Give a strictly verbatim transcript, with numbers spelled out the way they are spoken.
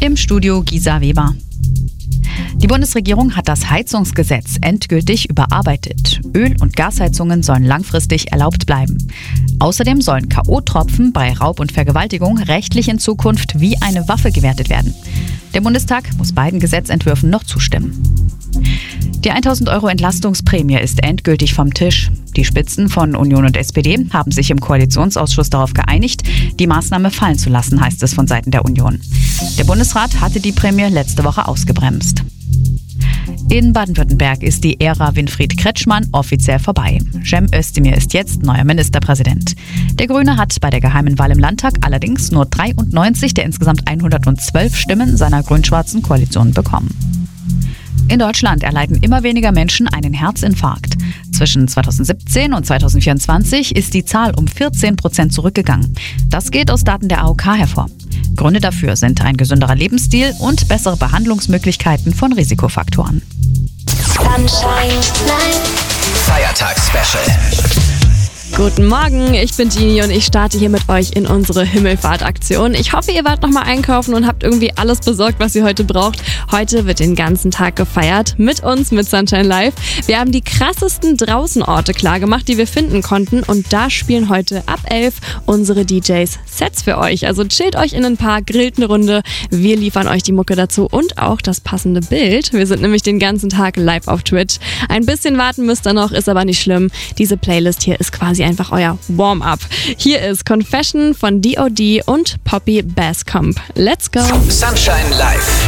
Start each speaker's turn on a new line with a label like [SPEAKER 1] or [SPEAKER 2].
[SPEAKER 1] Im Studio Gisa Weber. Die Bundesregierung hat das Heizungsgesetz endgültig überarbeitet. Öl- und Gasheizungen sollen langfristig erlaubt bleiben. Außerdem sollen K O-Tropfen bei Raub und Vergewaltigung rechtlich in Zukunft wie eine Waffe gewertet werden. Der Bundestag muss beiden Gesetzentwürfen noch zustimmen. Die tausend Euro Entlastungsprämie ist endgültig vom Tisch. Die Spitzen von Union und S P D haben sich im Koalitionsausschuss darauf geeinigt, die Maßnahme fallen zu lassen, heißt es von Seiten der Union. Der Bundesrat hatte die Prämie letzte Woche ausgebremst. In Baden-Württemberg ist die Ära Winfried Kretschmann offiziell vorbei. Cem Özdemir ist jetzt neuer Ministerpräsident. Der Grüne hat bei der geheimen Wahl im Landtag allerdings nur dreiundneunzig der insgesamt hundertzwölf Stimmen seiner grün-schwarzen Koalition bekommen. In Deutschland erleiden immer weniger Menschen einen Herzinfarkt. Zwischen zweitausendsiebzehn und zweitausendvierundzwanzig ist die Zahl um vierzehn Prozent zurückgegangen. Das geht aus Daten der A O K hervor. Gründe dafür sind ein gesünderer Lebensstil und bessere Behandlungsmöglichkeiten von Risikofaktoren.
[SPEAKER 2] Sunshine
[SPEAKER 3] Feiertags-Special.
[SPEAKER 4] Guten Morgen, ich bin Gini und ich starte hier mit euch in unsere Himmelfahrt-Aktion. Ich hoffe, ihr wart nochmal einkaufen und habt irgendwie alles besorgt, was ihr heute braucht. Heute wird den ganzen Tag gefeiert mit uns, mit Sunshine Live. Wir haben die krassesten Draußenorte klargemacht, die wir finden konnten, und da spielen heute ab elf unsere D Js Sets für euch. Also chillt euch in ein paar, grillt eine Runde. Wir liefern euch die Mucke dazu und auch das passende Bild. Wir sind nämlich den ganzen Tag live auf Twitch. Ein bisschen warten müsst ihr noch, ist aber nicht schlimm. Diese Playlist hier ist quasi einfach euer Warm-up. Hier ist Confession von D O D und Poppy Basscomp. Let's go!
[SPEAKER 3] Sunshine Live.